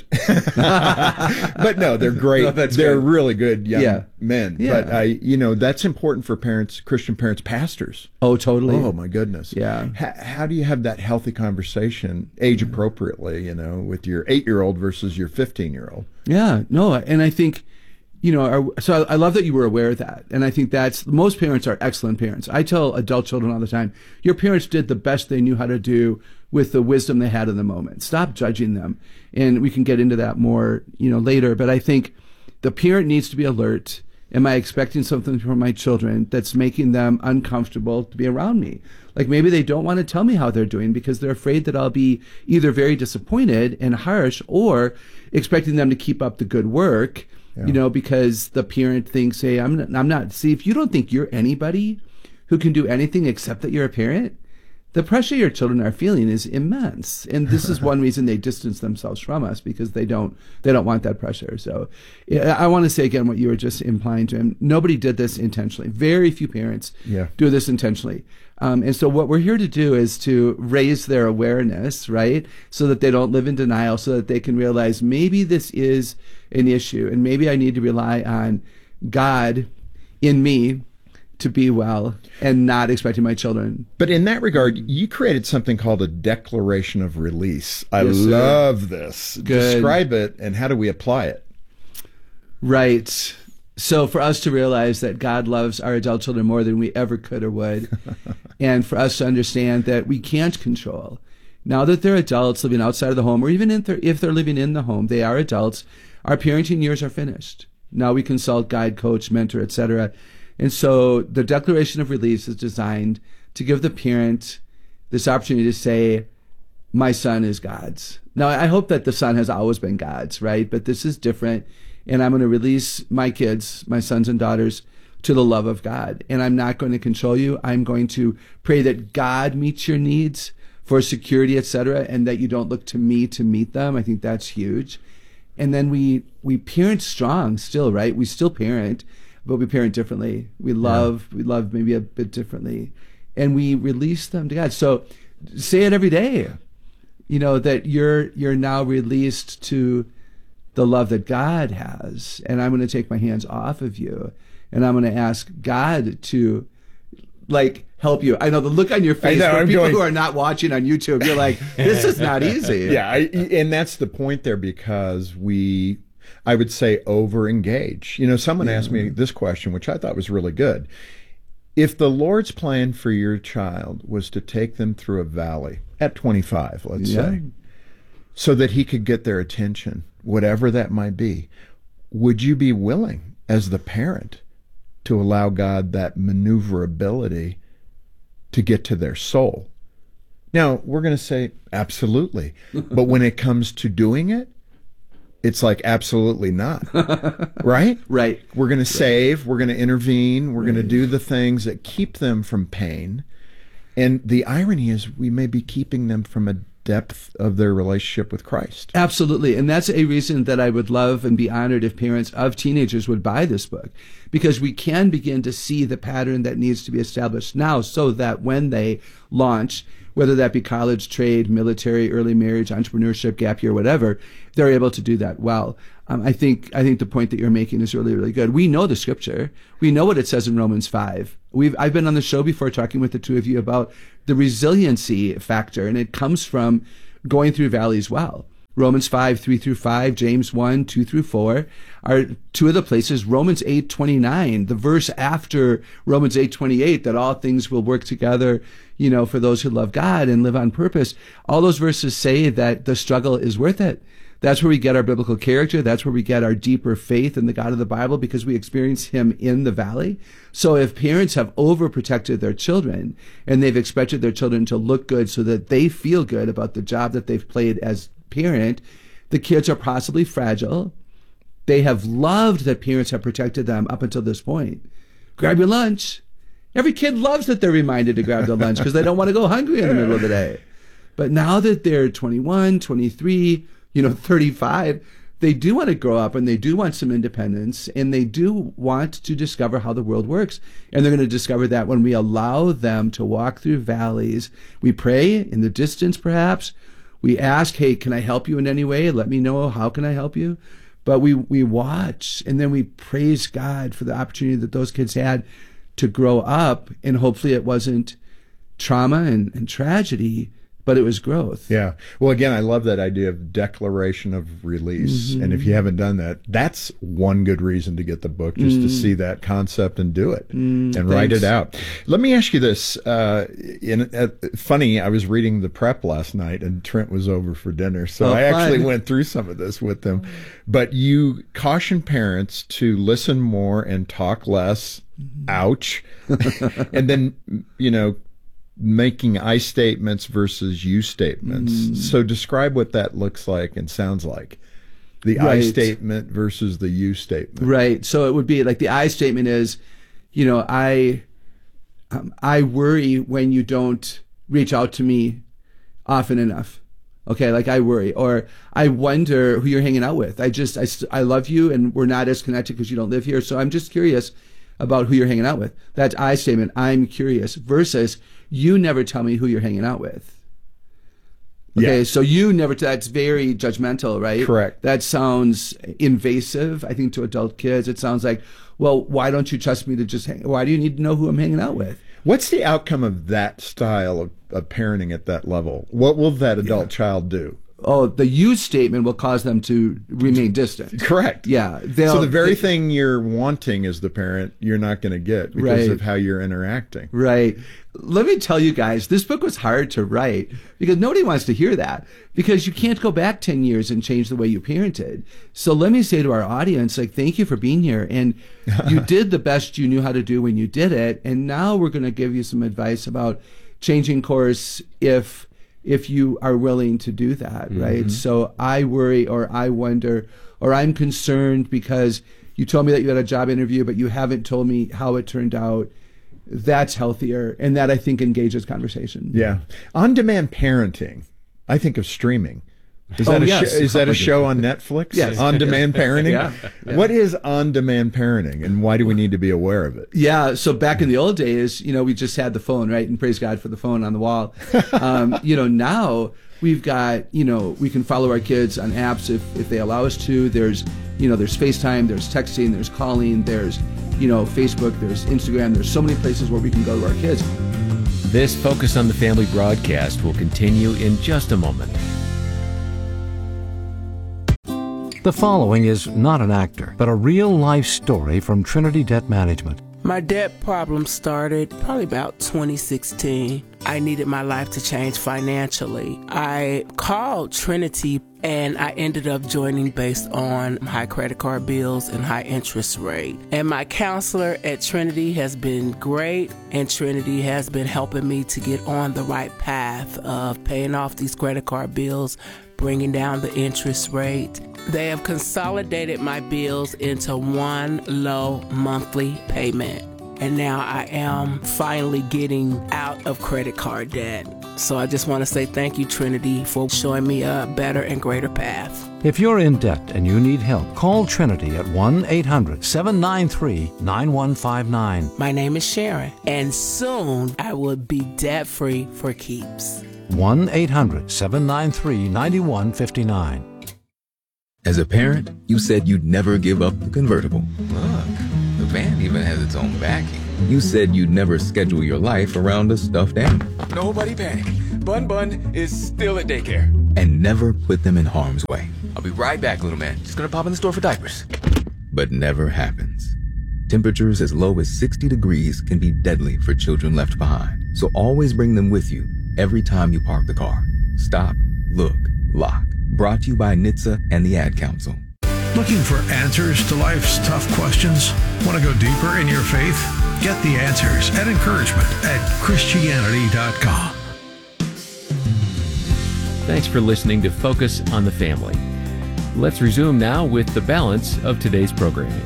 But no, they're great. No, that's they're good. really good young yeah. men. Yeah. But I, you know, that's important for parents, Christian parents, pastors. Oh, totally. Oh, my goodness. Yeah. H- how do you have that healthy conversation, age appropriately, you know, with your eight-year-old versus your fifteen-year-old? Yeah. No, and I think, you know, our, so I love that you were aware of that. And I think that's, most parents are excellent parents. I tell adult children all the time, your parents did the best they knew how to do with the wisdom they had in the moment. Stop judging them. And we can get into that more, you know, later. But I think the parent needs to be alert. Am I expecting something from my children that's making them uncomfortable to be around me? Like maybe they don't want to tell me how they're doing because they're afraid that I'll be either very disappointed and harsh or expecting them to keep up the good work. Yeah. You know, because the parent thinks, hey, I'm not, I'm not. See, if you don't think you're anybody who can do anything except that you're a parent, the pressure your children are feeling is immense. And this is one reason they distance themselves from us, because they don't they don't want that pressure. So I want to say again what you were just implying to him. Nobody did this intentionally. Very few parents yeah. do this intentionally. Um, and so what we're here to do is to raise their awareness, right? So that they don't live in denial, so that they can realize maybe this is an issue and maybe I need to rely on God in me to be well and not expecting my children. But in that regard, you created something called a declaration of release. I yes, love sir. this. Good. Describe it and how do we apply it? Right. So for us to realize that God loves our adult children more than we ever could or would, and for us to understand that we can't control. Now that they're adults living outside of the home, or even if they're, if they're living in the home, they are adults. Our parenting years are finished. Now we consult, guide, coach, mentor, et cetera. And so the Declaration of Release is designed to give the parent this opportunity to say, my son is God's. Now, I hope that the son has always been God's, right? But this is different. And I'm going to release my kids, my sons and daughters, to the love of God. And I'm not going to control you. I'm going to pray that God meets your needs for security, et cetera, and that you don't look to me to meet them. I think that's huge. And then we we parent strong still, right? We still parent, but we parent differently. We love, yeah. we love maybe a bit differently. And we release them to God. So say it every day, you know, that you're you're now released to the love that God has. And I'm going to take my hands off of you. And I'm going to ask God to, like, help you. I know the look on your face know, for I'm people going... who are not watching on YouTube, you're like, this is not easy. Yeah, I, and that's the point there, because we, I would say, over-engage. You know, someone yeah. asked me this question, which I thought was really good. If the Lord's plan for your child was to take them through a valley at twenty-five, let's yeah. say, so that he could get their attention, whatever that might be, would you be willing, as the parent, to allow God that maneuverability to get to their soul? Now, we're going to say absolutely. But when it comes to doing it, it's like absolutely not. Right? Right. We're going to save, we're going to intervene, we're right. going to do the things that keep them from pain. And the irony is we may be keeping them from a depth of their relationship with Christ. Absolutely. And that's a reason that I would love and be honored if parents of teenagers would buy this book, because we can begin to see the pattern that needs to be established now so that when they launch, whether that be college, trade, military, early marriage, entrepreneurship, gap year, whatever, they're able to do that well. Um, I think I think the point that you're making is really, really good. We know the scripture. We know what it says in Romans five. We've I've been on the show before talking with the two of you about the resiliency factor, and it comes from going through valleys well. Romans five, three through five, James one, two through four are two of the places. Romans eight, twenty-nine, the verse after Romans eight, twenty-eight, that all things will work together, you know, for those who love God and live on purpose. All those verses say that the struggle is worth it. That's where we get our biblical character. That's where we get our deeper faith in the God of the Bible, because we experience him in the valley. So if parents have overprotected their children and they've expected their children to look good so that they feel good about the job that they've played as parent, the kids are possibly fragile. They have loved that parents have protected them up until this point. Grab your lunch. Every kid loves that they're reminded to grab their lunch because they don't want to go hungry in the middle of the day. But now that they're twenty-one, twenty-three, you know, thirty-five, they do want to grow up and they do want some independence and they do want to discover how the world works. And they're going to discover that when we allow them to walk through valleys. We pray in the distance, perhaps. We ask, hey, can I help you in any way? Let me know. How can I help you? But we, we watch and then we praise God for the opportunity that those kids had to grow up. And hopefully it wasn't trauma and, and tragedy, but it was growth. Yeah. Well, again, I love that idea of declaration of release. Mm-hmm. And if you haven't done that, that's one good reason to get the book, just mm. to see that concept and do it mm, and write it out. Let me ask you this. Uh, in uh, funny, I was reading the prep last night and Trent was over for dinner. So oh, I actually fun. went through some of this with them. But you caution parents to listen more and talk less. Mm-hmm. Ouch. And then, you know, making I statements versus you statements. Mm. So describe what that looks like and sounds like. The right. I statement versus the you statement. Right. So it would be like the I statement is, you know, I um, I worry when you don't reach out to me often enough. Okay, like I worry, or I wonder who you're hanging out with. I just I, I love you and we're not as connected because you don't live here. So I'm just curious about who you're hanging out with. That's I statement. I'm curious versus you never tell me who you're hanging out with. Okay, yeah. So you never, that's very judgmental, right? Correct. That sounds invasive, I think, to adult kids. It sounds like, well, why don't you trust me to just hang, why do you need to know who I'm hanging out with? What's the outcome of that style of, of parenting at that level? What will that adult yeah. child do? Oh, the you statement will cause them to remain distant. Correct. Yeah. So the very they, thing you're wanting as the parent, you're not going to get because right. of how you're interacting. Right. Let me tell you guys, this book was hard to write because nobody wants to hear that because you can't go back ten years and change the way you parented. So let me say to our audience, like, thank you for being here. And you did the best you knew how to do when you did it. And now we're going to give you some advice about changing course if if you are willing to do that, right? Mm-hmm. So I worry or I wonder or I'm concerned because you told me that you had a job interview, but you haven't told me how it turned out. That's healthier. And that I think engages conversation. Yeah. On-demand parenting. I think of streaming. Is that, oh, a, yes. sh- is that a show on Netflix? Yes. On-demand parenting? yeah. yeah. What is on-demand parenting and why do we need to be aware of it? Yeah. So back in the old days, you know, we just had the phone, right? And praise God for the phone on the wall. Um, you know, now we've got, you know, we can follow our kids on apps if, if they allow us to. There's, you know, there's FaceTime, there's texting, there's calling, there's, you know, Facebook, there's Instagram. There's so many places where we can go to our kids. This Focus on the Family broadcast will continue in just a moment. The following is not an actor, but a real-life story from Trinity Debt Management. My debt problem started probably about twenty sixteen. I needed my life to change financially. I called Trinity and I ended up joining based on high credit card bills and high interest rate. And my counselor at Trinity has been great, and Trinity has been helping me to get on the right path of paying off these credit card bills, bringing down the interest rate. They have consolidated my bills into one low monthly payment. and now I am finally getting out of credit card debt. So I just want to say thank you, Trinity, for showing me a better and greater path. If you're in debt and you need help, call Trinity at one eight hundred seven nine three nine one five nine. My name is Sharon, and soon I will be debt-free for keeps. one eight hundred seven nine three nine one five nine. As a parent, you said you'd never give up the convertible. Look, the van even has its own backing. You said you'd never schedule your life around a stuffed animal. Nobody panic. Bun Bun is still at daycare. And never put them in harm's way. I'll be right back, little man. Just gonna pop in the store for diapers. But never happens. Temperatures as low as sixty degrees can be deadly for children left behind. So always bring them with you every time you park the car. Stop, look, lock. Brought to you by N H T S A and the Ad Council. Looking for answers to life's tough questions? Want to go deeper in your faith? Get the answers and encouragement at Christianity dot com. Thanks for listening to Focus on the Family. Let's resume now with the balance of today's programming.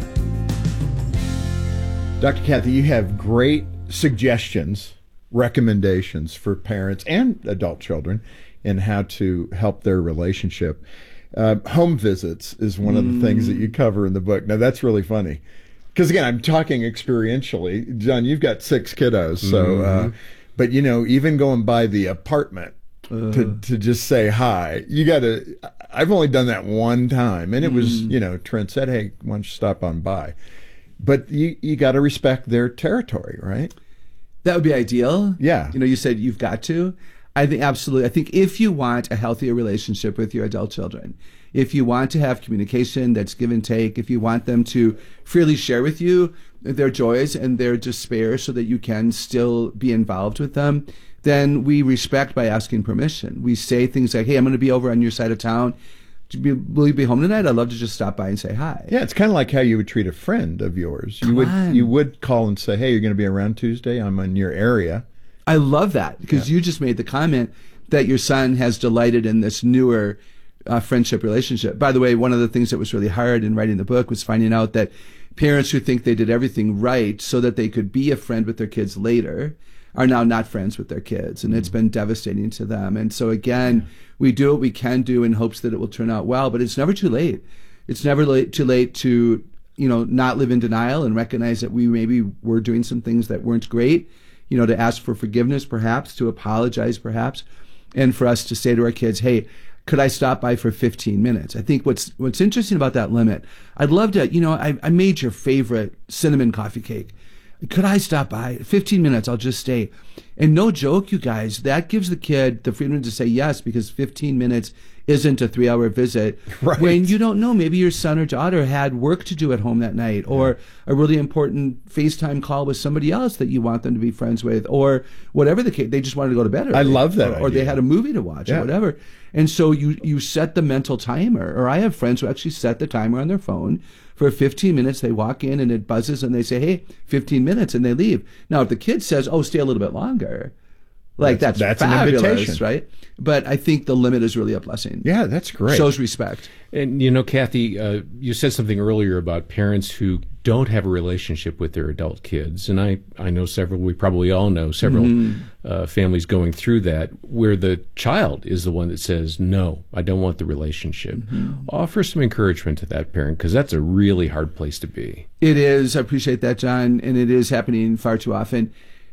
Doctor Kathy, you have great suggestions, recommendations for parents and adult children in how to help their relationship. Uh, home visits is one of the mm. things that you cover in the book. Now, that's really funny. Because, again, I'm talking experientially. John, you've got six kiddos. So, mm-hmm. uh, but, you know, even going by the apartment uh. to, to just say hi, you got to, I've only done that one time. And it mm. was, you know, Trent said, hey, why don't you stop on by? But you, you got to respect their territory, right? That would be ideal. Yeah. You know, you said you've got to. I think absolutely. I think if you want a healthier relationship with your adult children, if you want to have communication that's give and take, if you want them to freely share with you their joys and their despair so that you can still be involved with them, then we respect by asking permission. We say things like, hey, I'm going to be over on your side of town. Will you be home tonight? I'd love to just stop by and say hi. Yeah, it's kind of like how you would treat a friend of yours. You Come would on. you would call and say, hey, you're going to be around Tuesday? I'm in your area. I love that because yeah. you just made the comment that your son has delighted in this newer uh, friendship relationship. By the way, one of the things that was really hard in writing the book was finding out that parents who think they did everything right so that they could be a friend with their kids later are now not friends with their kids. And it's been devastating to them. And so again, we do what we can do in hopes that it will turn out well, but it's never too late. It's never late, too late to, you know, not live in denial and recognize that we maybe were doing some things that weren't great. You know, to ask for forgiveness, perhaps, to apologize, perhaps, and for us to say to our kids, hey, could I stop by for fifteen minutes? I think what's what's interesting about that limit, I'd love to, you know, I, I made your favorite cinnamon coffee cake. Could I stop by? fifteen minutes, I'll just stay. And no joke, you guys, that gives the kid the freedom to say yes, because fifteen minutes isn't a three-hour visit. Right. When you don't know, maybe your son or daughter had work to do at home that night, or a really important FaceTime call with somebody else that you want them to be friends with, or whatever the case, they just wanted to go to bed early. I love that Or, or they had a movie to watch, Yeah. or whatever. And so you, you set the mental timer, or I have friends who actually set the timer on their phone for fifteen minutes. They walk in and it buzzes and they say, hey, fifteen minutes, and they leave. Now, if the kid says, oh, stay a little bit longer, like that's, That's- that's an fabulous, invitation. right? But I think the limit is really a blessing. Yeah, that's great. Shows respect. And, you know, Kathy, uh, you said something earlier about parents who don't have a relationship with their adult kids. And I, I know several, we probably all know several Mhm. uh, families going through that, where the child is the one that says, no, I don't want the relationship. Mhm. Offer some encouragement to that parent, because that's a really hard place to be. It is. I appreciate that, John. And it is happening far too often.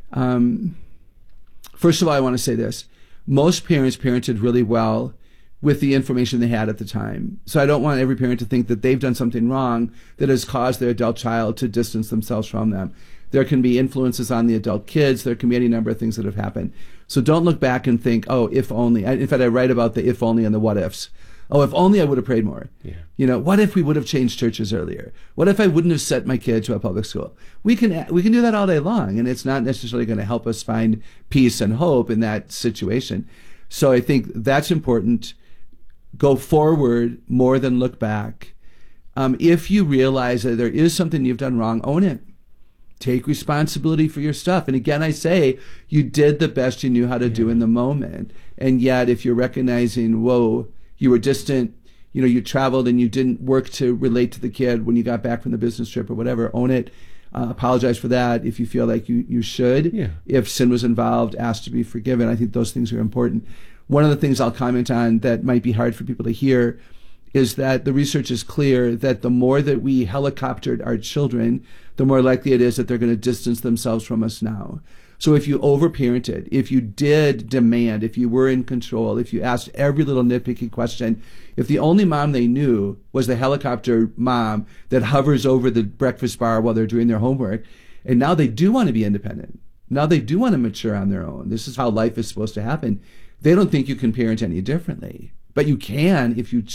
Um, first of all, I want to say this. Most parents parented really well with the information they had at the time. So I don't want every parent to think that they've done something wrong that has caused their adult child to distance themselves from them. There can be influences on the adult kids. There can be any number of things that have happened. So don't look back and think, oh, if only. I, in fact, I write about the if only and the what ifs. Oh, if only I would have prayed more. Yeah. You know, what if we would have changed churches earlier? What if I wouldn't have sent my kid to a public school? We can we can do that all day long, and it's not necessarily going to help us find peace and hope in that situation. So I think that's important. Go forward more than look back. Um, if you realize that there is something you've done wrong, own it. Take responsibility for your stuff. And again, I say you did the best you knew how to do in the moment. And yet, if you're recognizing, whoa, you were distant, you know, you traveled and you didn't work to relate to the kid when you got back from the business trip or whatever, own it. Uh, apologize for that if you feel like you, you should. Yeah. If sin was involved, ask to be forgiven. I think those things are important. One of the things I'll comment on that might be hard for people to hear is that the research is clear that the more that we helicoptered our children, the more likely it is that they're going to distance themselves from us now. So if you overparented, if you did demand, if you were in control, if you asked every little nitpicky question, if the only mom they knew was the helicopter mom that hovers over the breakfast bar while they're doing their homework, and now they do want to be independent, now they do want to mature on their own, this is how life is supposed to happen, they don't think you can parent any differently. But you can if you